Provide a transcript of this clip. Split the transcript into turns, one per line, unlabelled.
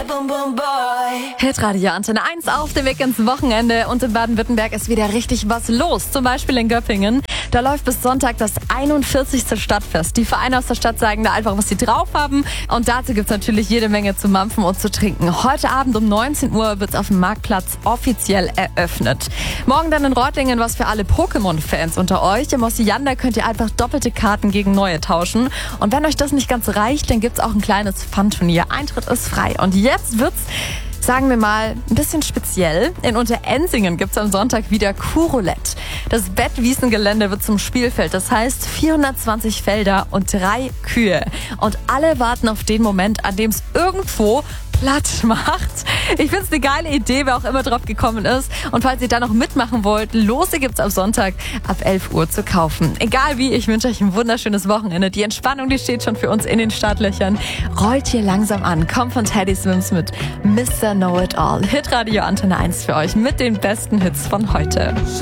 Hitradio Antenne 1 auf dem Weg ins Wochenende und in Baden-Württemberg ist wieder richtig was los. Zum Beispiel in Göppingen. Da läuft bis Sonntag das 41. Stadtfest. Die Vereine aus der Stadt sagen da einfach, was sie drauf haben. Und dazu gibt's natürlich jede Menge zu mampfen und zu trinken. Heute Abend um 19 Uhr wird's auf dem Marktplatz offiziell eröffnet. Morgen dann in Reutlingen was für alle Pokémon-Fans unter euch. Im Ossiander könnt ihr einfach doppelte Karten gegen neue tauschen. Und wenn euch das nicht ganz reicht, dann gibt's auch ein kleines Fun-Turnier. Eintritt ist frei. Und jetzt wird's, sagen wir mal, ein bisschen speziell. In Unterensingen gibt's am Sonntag wieder Kuhroulette. Das Bettwiesengelände wird zum Spielfeld. Das heißt 420 Felder und 3 Kühe. Und alle warten auf den Moment, an dem es irgendwo platt macht. Ich finde es eine geile Idee, wer auch immer drauf gekommen ist. Und falls ihr da noch mitmachen wollt, Lose gibt's am Sonntag ab 11 Uhr zu kaufen. Egal wie, ich wünsche euch ein wunderschönes Wochenende. Die Entspannung, die steht schon für uns in den Startlöchern. Rollt hier langsam an. Kommt von Teddy Swims mit Mr. Know It All. Hitradio Antenne 1 für euch mit den besten Hits von heute.